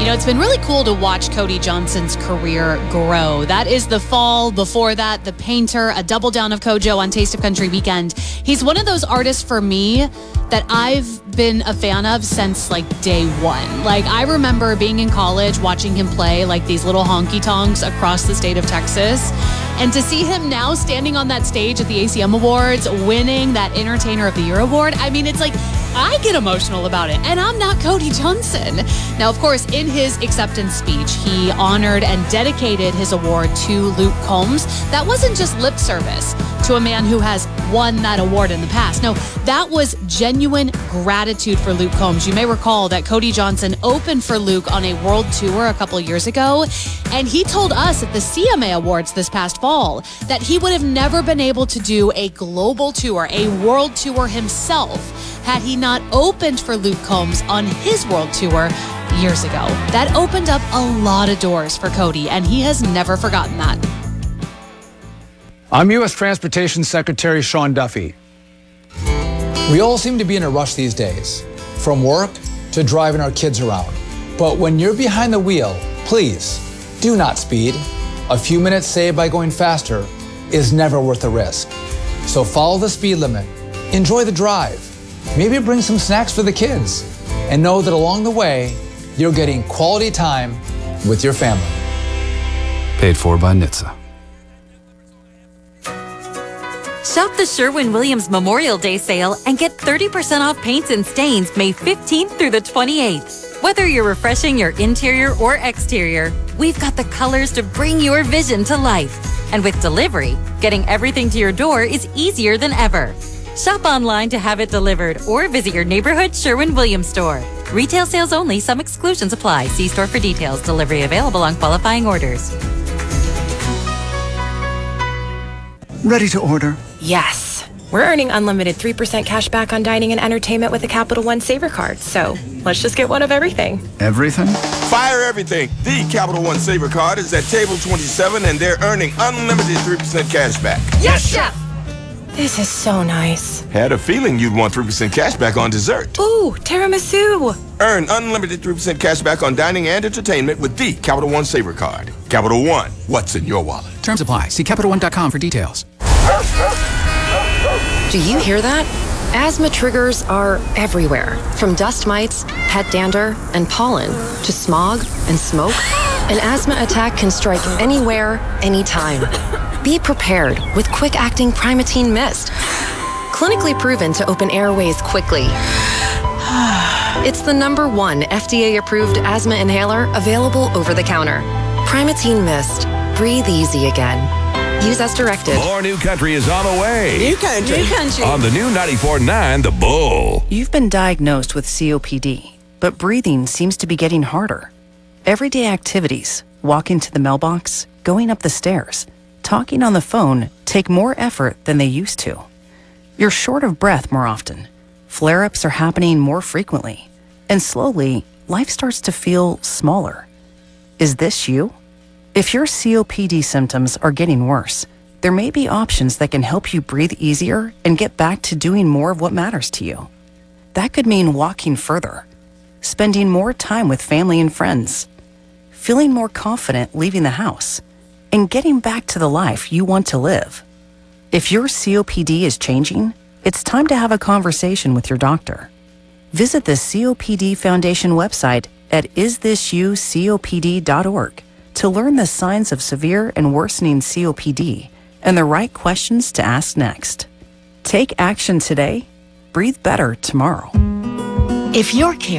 It's been really cool to watch Cody Johnson's career grow. That is The Fall. Before that, The Painter, a double down of Kojo on Taste of Country Weekend. He's one of those artists for me that I've been a fan of since day one. I remember being in college watching him play these little honky tonks across the state of Texas. And to see him now standing on that stage at the ACM Awards, winning that Entertainer of the Year award, it's I get emotional about it. And I'm not Cody Johnson. Now, of course, in his acceptance speech, he honored and dedicated his award to Luke Combs. That wasn't just lip service to a man who has won that award in the past. No, that was genuine gratitude for Luke Combs. You may recall that Cody Johnson opened for Luke on a world tour a couple years ago, and he told us at the CMA Awards this past fall that he would have never been able to do a global tour, a world tour himself, had he not opened for Luke Combs on his world tour years ago. That opened up a lot of doors for Cody, and he has never forgotten that. I'm U.S. Transportation Secretary Sean Duffy. We all seem to be in a rush these days, from work to driving our kids around. But when you're behind the wheel, please do not speed. A few minutes saved by going faster is never worth the risk. So follow the speed limit, enjoy the drive, maybe bring some snacks for the kids, and know that along the way, you're getting quality time with your family. Paid for by NHTSA. Shop the Sherwin-Williams Memorial Day sale and get 30% off paints and stains May 15th through the 28th. Whether you're refreshing your interior or exterior, we've got the colors to bring your vision to life. And with delivery, getting everything to your door is easier than ever. Shop online to have it delivered or visit your neighborhood Sherwin-Williams store. Retail sales only. Some exclusions apply. See store for details. Delivery available on qualifying orders. Ready to order? Yes. We're earning unlimited 3% cash back on dining and entertainment with the Capital One Saver Card. So let's just get one of everything. Everything? Fire everything. The Capital One Saver Card is at table 27 and they're earning unlimited 3% cash back. Yes, Chef! This is so nice. Had a feeling you'd want 3% cash back on dessert. Ooh, tiramisu. Earn unlimited 3% cash back on dining and entertainment with the Capital One Saver Card. Capital One, what's in your wallet? Terms apply. See CapitalOne.com for details. Do you hear that? Asthma triggers are everywhere, from dust mites, pet dander, and pollen, to smog and smoke. An asthma attack can strike anywhere, anytime. Be prepared with quick-acting Primatene Mist. Clinically proven to open airways quickly. It's the #1 FDA-approved asthma inhaler available over the counter. Primatene Mist. Breathe easy again. Use as directed. More New Country is on the way. New Country. New Country. On the new 94.9 The Bull. You've been diagnosed with COPD, but breathing seems to be getting harder. Everyday activities, walking to the mailbox, going up the stairs, talking on the phone take more effort than they used to. You're short of breath more often. Flare-ups are happening more frequently. And slowly, life starts to feel smaller. Is this you? If your COPD symptoms are getting worse, there may be options that can help you breathe easier and get back to doing more of what matters to you. That could mean walking further, spending more time with family and friends, feeling more confident leaving the house, and getting back to the life you want to live. If your COPD is changing, it's time to have a conversation with your doctor. Visit the COPD Foundation website at isthisyoucopd.org to learn the signs of severe and worsening COPD and the right questions to ask next. Take action today. Breathe better tomorrow. If your care